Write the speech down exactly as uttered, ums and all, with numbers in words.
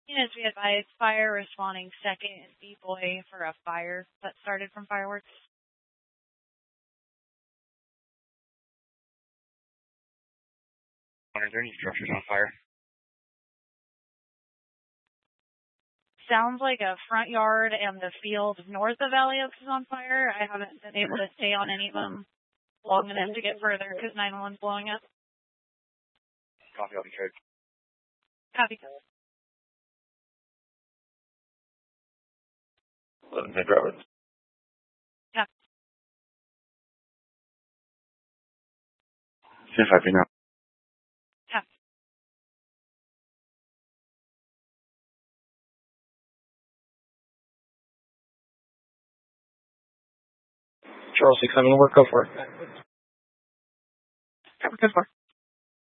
Units, we advise fire responding second and D-Boy for a fire that started from fireworks. Are there any structures on fire? Sounds like a front yard and the field north of Valley Oaks is on fire. I haven't been able to stay on any of them long enough to get further because nine one one's blowing up. Copy, I'll be trade. Copy. eleven ten driver. Yeah. ten five now. Yeah. Charles six seven, work, go for it. Go for it.